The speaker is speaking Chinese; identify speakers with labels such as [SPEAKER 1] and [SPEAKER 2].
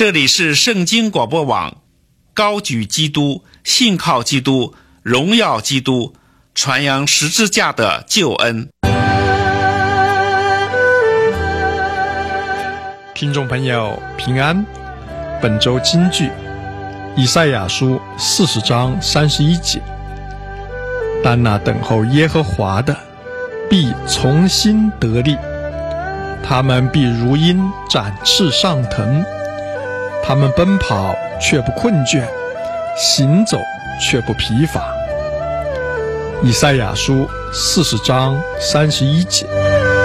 [SPEAKER 1] 这里是圣经广播网，高举基督，信靠基督，荣耀基督，传扬十字架的救恩。
[SPEAKER 2] 听众朋友平安，本周金句以赛亚书40章31节，但那等候耶和华的必重新得力，他们必如鹰展翅上腾，他们奔跑却不困倦，行走却不疲乏。以赛亚书40章31节。